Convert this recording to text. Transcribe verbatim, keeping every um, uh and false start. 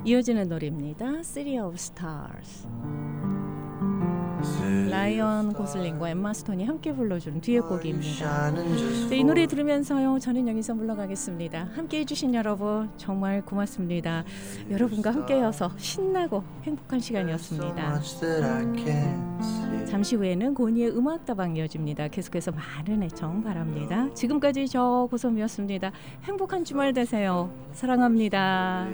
이어지는 노래입니다. City of Stars. 라이언 고슬링과 엠마 스톤이 함께 불러주는 뒤의 곡입니다. 네, 이 노래 들으면서요, 저는 여기서 물러가겠습니다. 함께해 주신 여러분 정말 고맙습니다. 여러분과 함께여서 신나고 행복한 시간이었습니다. 잠시 후에는 고니의 음악다방 이어집니다. 계속해서 많은 애청 바랍니다. 지금까지 저 고솜이었습니다. 행복한 주말 되세요. 사랑합니다.